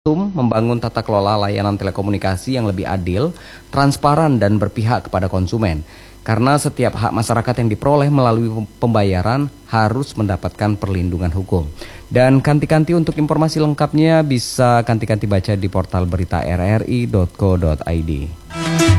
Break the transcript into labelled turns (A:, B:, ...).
A: membangun tata kelola layanan telekomunikasi yang lebih adil, transparan, dan berpihak kepada konsumen. Karena setiap hak masyarakat yang diperoleh melalui pembayaran harus mendapatkan perlindungan hukum. Dan kanti-kanti untuk informasi lengkapnya bisa kanti-kanti baca di portal berita rri.co.id.